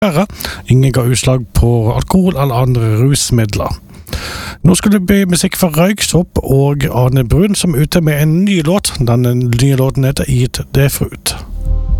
Ingen ga utslag på alkohol eller andre rusmidler. Nå skal det bli musikk fra Røyksopp og Arne Brun som er ute med en ny låt. Den nye låten heter Eat the Fruit.